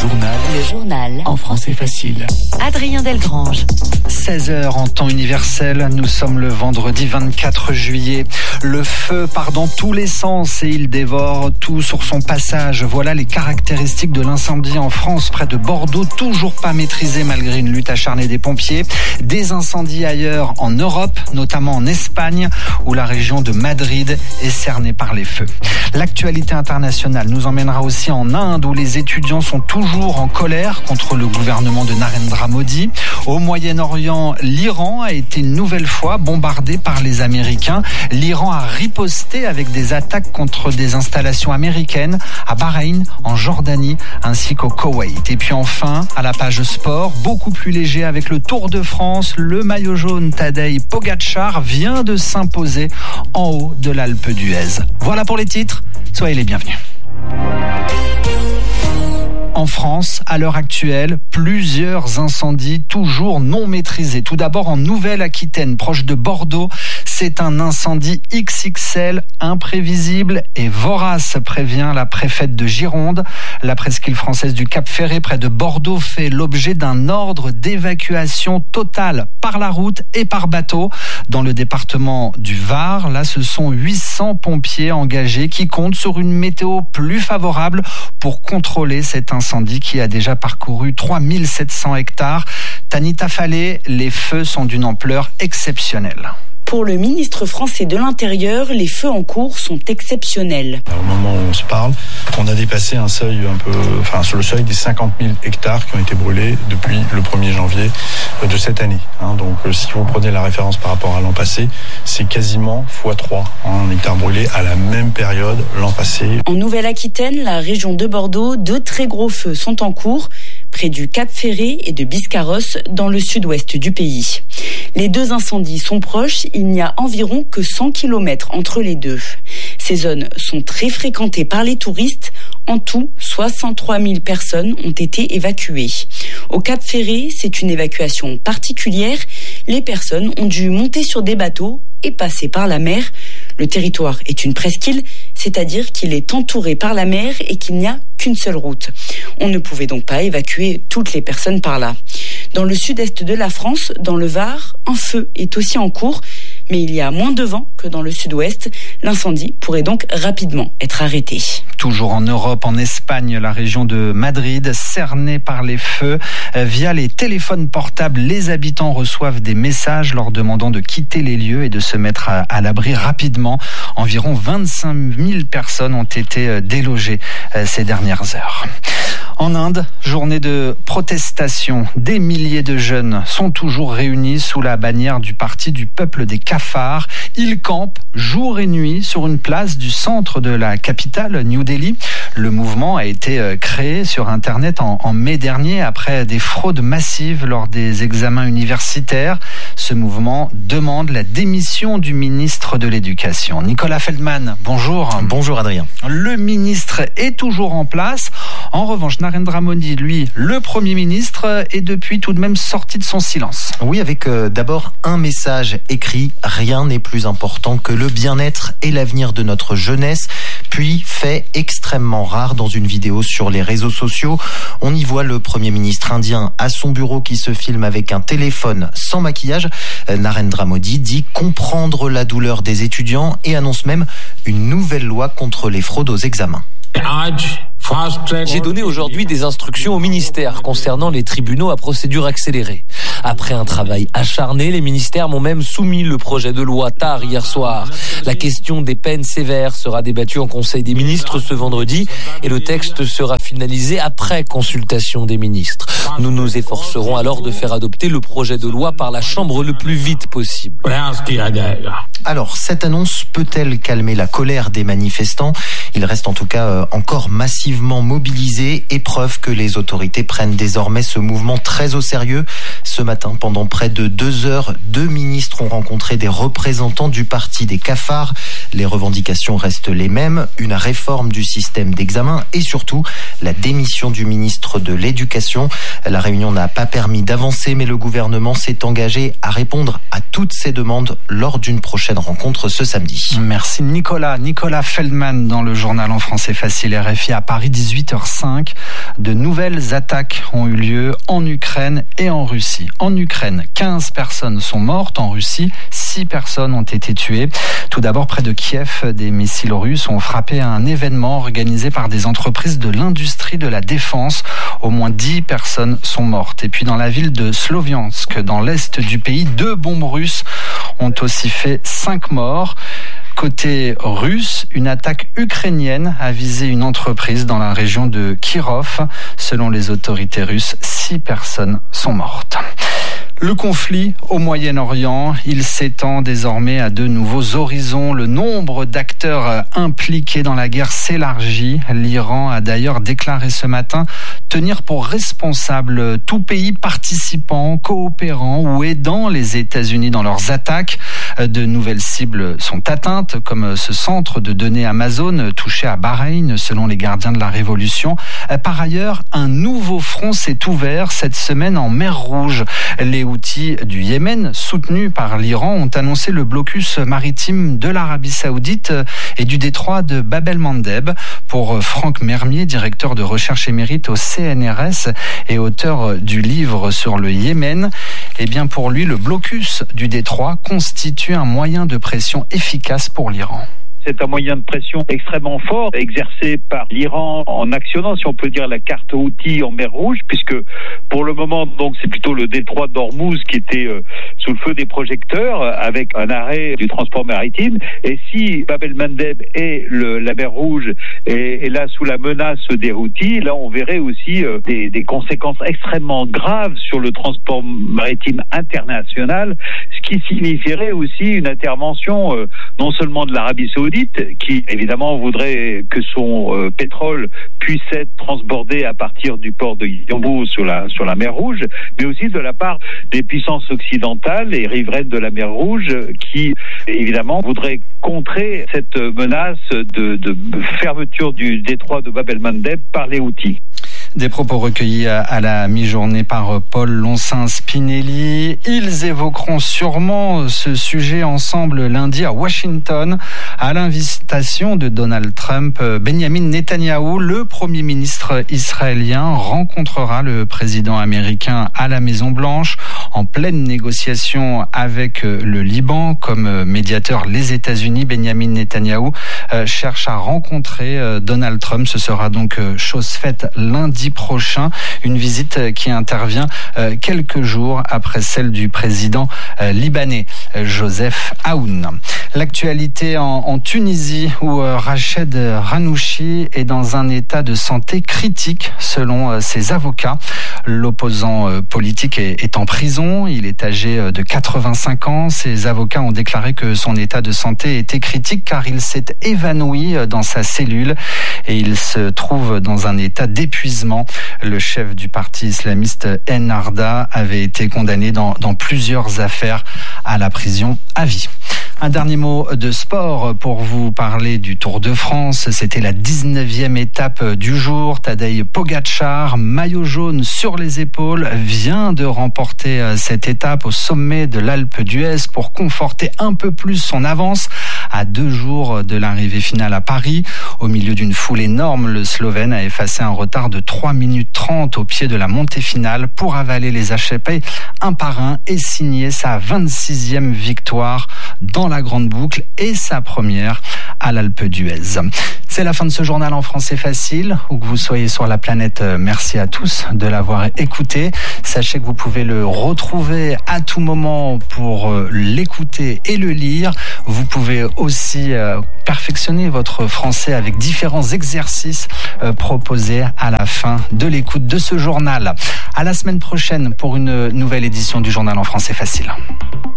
Le journal en français facile. Adrien Delgrange. 16h en temps universel, nous sommes le vendredi 24 juillet. Le feu part dans tous les sens et il dévore tout sur son passage. Voilà les caractéristiques de l'incendie en France, près de Bordeaux, toujours pas maîtrisé malgré une lutte acharnée des pompiers. Des incendies ailleurs en Europe, notamment en Espagne, où la région de Madrid est cernée par les feux. L'actualité internationale nous emmènera aussi en Inde, où les étudiants sont toujours en colère contre le gouvernement de Narendra Modi. Au Moyen-Orient, l'Iran a été une nouvelle fois bombardé par les Américains. L'Iran a riposté avec des attaques contre des installations américaines à Bahreïn, en Jordanie, ainsi qu'au Koweït. Et puis enfin, à la page sport, beaucoup plus léger avec le Tour de France, le maillot jaune Tadej Pogačar vient de s'imposer en haut de l'Alpe d'Huez. Voilà pour les titres, soyez les bienvenus. En France, à l'heure actuelle, plusieurs incendies toujours non maîtrisés. Tout d'abord en Nouvelle-Aquitaine, proche de Bordeaux, c'est un incendie XXL, imprévisible et vorace, prévient la préfète de Gironde. La presqu'île française du Cap-Ferré, près de Bordeaux, fait l'objet d'un ordre d'évacuation totale par la route et par bateau. Dans le département du Var, là, ce sont 800 pompiers engagés qui comptent sur une météo plus favorable pour contrôler cet incendie qui a déjà parcouru 3700 hectares. Tanita Fallet, les feux sont d'une ampleur exceptionnelle. Pour le ministre français de l'Intérieur, les feux en cours sont exceptionnels. Au moment où on se parle, on a dépassé un seuil sur le seuil des 50 000 hectares qui ont été brûlés depuis le 1er janvier de cette année. Donc si vous prenez la référence par rapport à l'an passé, c'est quasiment x3 en hectares brûlés à la même période l'an passé. En Nouvelle-Aquitaine, la région de Bordeaux, 2 très gros feux sont en cours, près du Cap-Ferré et de Biscarrosse, dans le sud-ouest du pays. Les 2 incendies sont proches, il n'y a environ que 100 km entre les deux. Ces zones sont très fréquentées par les touristes. En tout, 63 000 personnes ont été évacuées. Au Cap-Ferré, c'est une évacuation particulière. Les personnes ont dû monter sur des bateaux et passer par la mer. Le territoire est une presqu'île, c'est-à-dire qu'il est entouré par la mer et qu'il n'y a qu'une seule route. On ne pouvait donc pas évacuer toutes les personnes par là. Dans le sud-est de la France, dans le Var, un feu est aussi en cours, mais il y a moins de vent que dans le sud-ouest. L'incendie pourrait donc rapidement être arrêté. Toujours en Europe, en Espagne, la région de Madrid, cernée par les feux. Via les téléphones portables, les habitants reçoivent des messages leur demandant de quitter les lieux et de se mettre à l'abri rapidement. Environ 25 000 personnes ont été délogées ces dernières heures. En Inde, journée de protestation. Des milliers de jeunes sont toujours réunis sous la bannière du parti du peuple des cafards. Ils campent jour et nuit sur une place du centre de la capitale, New Delhi. Le mouvement a été créé sur Internet en mai dernier après des fraudes massives lors des examens universitaires. Ce mouvement demande la démission du ministre de l'Éducation. Nicolas Feldman, bonjour. Bonjour Adrien. Le ministre est toujours en place. En revanche, Narendra Modi, lui, le Premier ministre, est depuis tout de même sorti de son silence. Oui, avec d'abord un message écrit « Rien n'est plus important que le bien-être et l'avenir de notre jeunesse ». Puis, fait extrêmement rare dans une vidéo sur les réseaux sociaux, on y voit le Premier ministre indien à son bureau qui se filme avec un téléphone sans maquillage. Narendra Modi dit comprendre la douleur des étudiants et annonce même une nouvelle loi contre les fraudes aux examens. J'ai donné aujourd'hui des instructions au ministère concernant les tribunaux à procédure accélérée. Après un travail acharné, les ministères m'ont même soumis le projet de loi tard hier soir. La question des peines sévères sera débattue en Conseil des ministres ce vendredi et le texte sera finalisé après consultation des ministres. Nous nous efforcerons alors de faire adopter le projet de loi par la Chambre le plus vite possible. Alors, cette annonce peut-elle calmer la colère des manifestants ? Il reste en tout cas encore massivement mobilisé et preuve que les autorités prennent désormais ce mouvement très au sérieux. Ce matin, pendant près de 2 heures, 2 ministres ont rencontré des représentants du parti des cafards. Les revendications restent les mêmes, une réforme du système d'examen et surtout la démission du ministre de l'Éducation. La réunion n'a pas permis d'avancer, mais le gouvernement s'est engagé à répondre à toutes ces demandes lors d'une prochaine rencontre ce samedi. Merci Nicolas Feldman dans le journal en français facile RFI à Paris, 18h05. De de nouvelles attaques ont eu lieu en Ukraine et en Russie. En Ukraine, 15 personnes sont mortes. En Russie, 6 personnes ont été tuées. Tout d'abord, près de Kiev, des missiles russes ont frappé un événement organisé par des entreprises de l'industrie de la défense. Au moins 10 personnes sont mortes. Et puis dans la ville de Sloviansk, dans l'est du pays, 2 bombes russes ont aussi fait 5 morts. Côté russe, une attaque ukrainienne a visé une entreprise dans la région de Kirov. Selon les autorités russes, 6 personnes sont mortes. Le conflit au Moyen-Orient, il s'étend désormais à de nouveaux horizons. Le nombre d'acteurs impliqués dans la guerre s'élargit. L'Iran a d'ailleurs déclaré ce matin tenir pour responsable tout pays participant, coopérant ou aidant les États-Unis dans leurs attaques. De nouvelles cibles sont atteintes, comme ce centre de données Amazon touché à Bahreïn, selon les gardiens de la Révolution. Par ailleurs, un nouveau front s'est ouvert cette semaine en mer Rouge. Les Houthis du Yémen, soutenus par l'Iran, ont annoncé le blocus maritime de l'Arabie Saoudite et du détroit de Bab el-Mandeb. Pour Franck Mermier, directeur de recherche émérite au CNRS et auteur du livre sur le Yémen, eh bien pour lui, le blocus du détroit constitue un moyen de pression efficace pour l'Iran. C'est un moyen de pression extrêmement fort exercé par l'Iran en actionnant, si on peut dire, la carte Houthi en mer Rouge, puisque pour le moment, donc, c'est plutôt le détroit d'Ormuz qui était sous le feu des projecteurs avec un arrêt du transport maritime. Et si Bab el-Mandeb et la mer Rouge est là sous la menace des Houthis, là on verrait aussi des conséquences extrêmement graves sur le transport maritime international, ce qui signifierait aussi une intervention non seulement de l'Arabie Saoudite, qui évidemment voudrait que son pétrole puisse être transbordé à partir du port de Yanbu sur la mer Rouge, mais aussi de la part des puissances occidentales et riveraines de la mer Rouge qui évidemment voudraient contrer cette menace de fermeture du détroit de Bab el-Mandeb par les Houthis. Des propos recueillis à la mi-journée par Paul Loncin-Spinelli. Ils évoqueront sûrement ce sujet ensemble lundi à Washington, à l'invitation de Donald Trump. Benjamin Netanyahou, le Premier ministre israélien, rencontrera le président américain à la Maison-Blanche en pleine négociation avec le Liban. Comme médiateur, les États-Unis, Benjamin Netanyahou cherche à rencontrer Donald Trump. Ce sera donc chose faite lundi prochain, une visite qui intervient quelques jours après celle du président libanais Joseph Aoun. L'actualité en Tunisie où Rached Ghannouchi est dans un état de santé critique selon ses avocats. L'opposant politique est en prison, il est âgé de 85 ans. Ses avocats ont déclaré que son état de santé était critique car il s'est évanoui dans sa cellule et il se trouve dans un état d'épuisement. Le chef du parti islamiste Ennahda avait été condamné dans plusieurs affaires à la prison à vie. Un dernier mot de sport pour vous parler du Tour de France. C'était la 19e étape du jour. Tadej Pogačar, maillot jaune sur les épaules, vient de remporter cette étape au sommet de l'Alpe d'Huez pour conforter un peu plus son avance à 2 jours de l'arrivée finale à Paris. Au milieu d'une foule énorme, le Slovène a effacé un retard de 3 minutes 30 au pied de la montée finale pour avaler les échappés un par un et signer sa 26e victoire dans la grande boucle et sa première à l'Alpe d'Huez. C'est la fin de ce journal en français facile, où que vous soyez sur la planète. Merci à tous de l'avoir écouté. Sachez que vous pouvez le retrouver à tout moment pour l'écouter et le lire. Vous pouvez aussi perfectionner votre français avec différents exercices proposés à la fin de l'écoute de ce journal. À la semaine prochaine pour une nouvelle édition du journal en français facile.